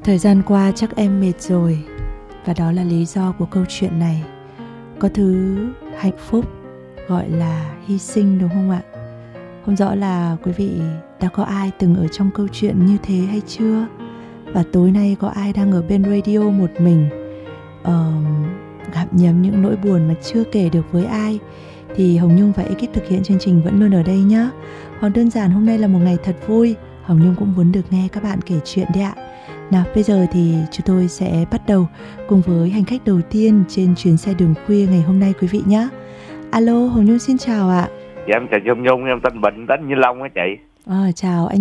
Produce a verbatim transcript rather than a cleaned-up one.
Thời gian qua chắc em mệt rồi, và đó là lý do của câu chuyện này. Có thứ hạnh phúc gọi là hy sinh, đúng không ạ? Không rõ là quý vị đã có ai từng ở trong câu chuyện như thế hay chưa? Và tối nay có ai đang ở bên radio một mình, uh, gặm nhấm những nỗi buồn mà chưa kể được với ai, thì Hồng Nhung và ekip thực hiện chương trình vẫn luôn ở đây nhé. Hoặc đơn giản hôm nay là một ngày thật vui, Hồng Nhung cũng muốn được nghe các bạn kể chuyện đấy ạ. Nào bây giờ thì chúng tôi sẽ bắt đầu cùng với hành khách đầu tiên trên chuyến xe đường khuya ngày hôm nay quý vị nhé. Alo, Hồng Nhung xin chào ạ. Dạ em chào Hồng Nhung, em tên Bình, đến Vĩnh Long á chị. À, chào anh